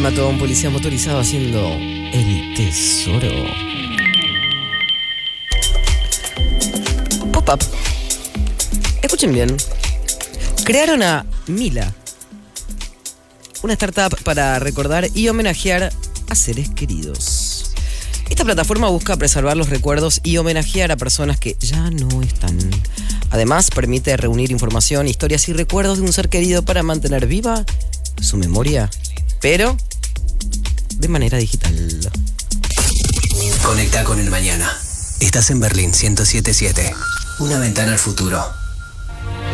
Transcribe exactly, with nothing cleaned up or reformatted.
mató a un policía motorizado haciendo el tesoro. Pop-up. Escuchen bien. Crearon a Mila, una startup para recordar y homenajear a seres queridos. Esta plataforma busca preservar los recuerdos y homenajear a personas que ya no están. Además, permite reunir información, historias y recuerdos de un ser querido para mantener viva su memoria, pero de manera digital. Conecta con el mañana. Estás en Berlín ciento siete punto siete. Una ventana al futuro.